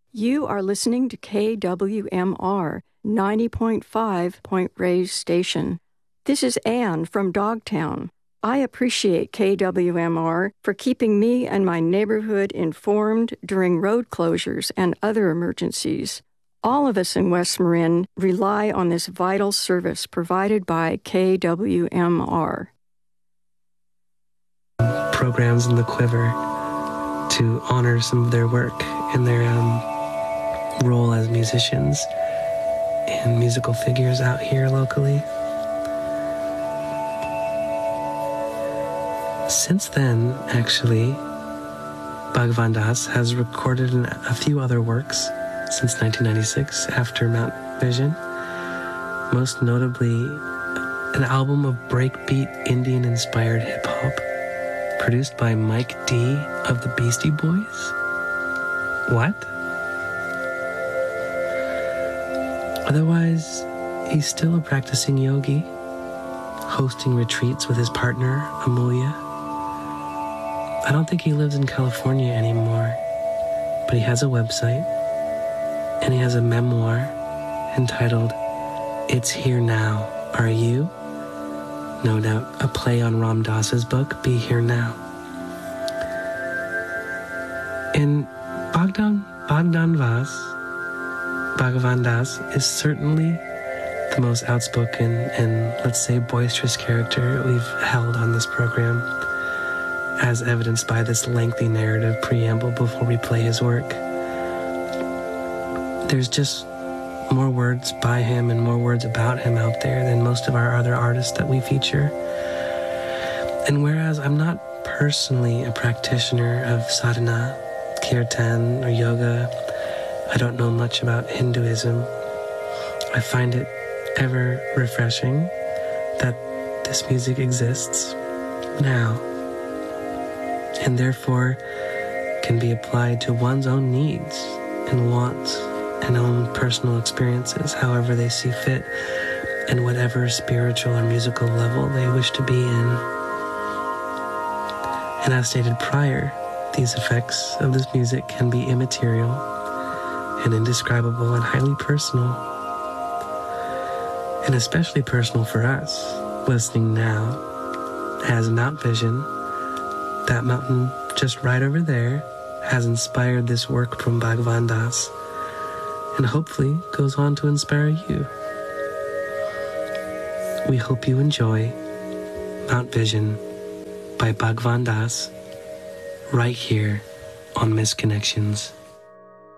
You are listening to KWMR 90.5 Point Reyes Station. This is Anne from Dogtown. I appreciate KWMR for keeping me and my neighborhood informed during road closures and other emergencies. All of us in West Marin rely on this vital service provided by KWMR. Programs in the quiver to honor some of their work and their role as musicians and musical figures out here locally. Since then, actually, Bhagwan Das has recorded a few other works since 1996 after Mount Vision, most notably an album of breakbeat Indian-inspired hip-hop produced by Mike D of the Beastie Boys. What? Otherwise, he's still a practicing yogi, hosting retreats with his partner, Amulya. I don't think he lives in California anymore, but he has a website, and he has a memoir entitled It's Here Now, Are You? No doubt a play on Ram Dass's book, Be Here Now. And Bhagwan Das is certainly the most outspoken and, let's say, boisterous character we've held on this program, as evidenced by this lengthy narrative preamble before we play his work. There's just more words by him and more words about him out there than most of our other artists that we feature. And whereas I'm not personally a practitioner of sadhana, kirtan, or yoga, I don't know much about Hinduism, I find it ever refreshing that this music exists now, and therefore can be applied to one's own needs and wants and own personal experiences, however they see fit, and whatever spiritual or musical level they wish to be in. And as stated prior, these effects of this music can be immaterial and indescribable and highly personal, and especially personal for us, listening now, as Mount Vision, that mountain just right over there, has inspired this work from Bhagwan Das, and hopefully goes on to inspire you. We hope you enjoy Mount Vision by Bhagwan Das right here on Misconnections.